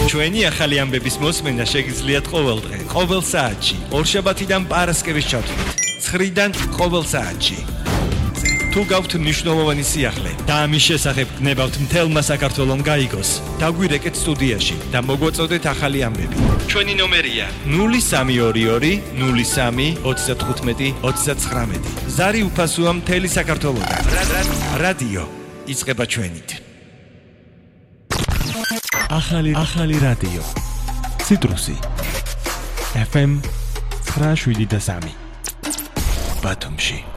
ჩვენი ახალი ამბების მოსმენა შეგიძლიათ ყოველდღე, ყოველ საათში, ორშაბათიდან პარასკევის ჩათვლით, 9-დან ყოველ საათში. თუ გაქვთ მნიშვნელოვანი სიახლე და ამის შესახებ გნებავთ მთელმა საქართველომ გაიგოს, დაგვირეკეთ სტუდიაში და მოგვაწოდეთ ახალი ამბები. ჩვენი ნომერია 0322 03 35 39. ზარი უფასოა მთელი საქართველოდან. რადიო იწყება ჩვენით. ახალი რადიო. ციტრუსი. FM 973. ბათუმში.